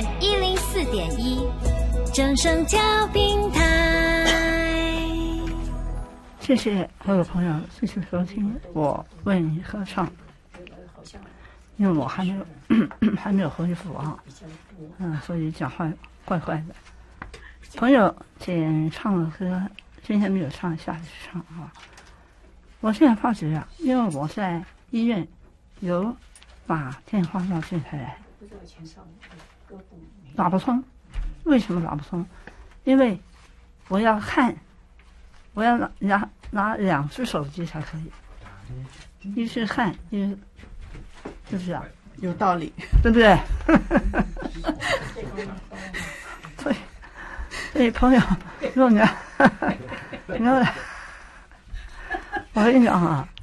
104.1正声调频台。 谢谢各位朋友继续收听我为你合唱。因为我还没有恢复啊，所以讲话怪怪的。朋友请唱的歌，今天没有唱，下次唱啊。我现在发觉啊，因为我在医院有把电话到这台来，打不通。为什么打不通？因为我要拿2只手机才可以，一是看，一是是不是啊？ 有道理， 对不对？所以朋友，如果你要来，我跟你讲啊，